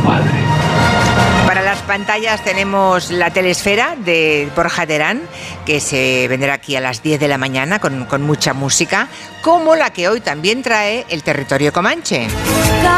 padre. Para las pantallas tenemos la telesfera de Borja Terán, que se vendrá aquí a las 10 de la mañana con mucha música, como la que hoy también trae el Territorio Comanche.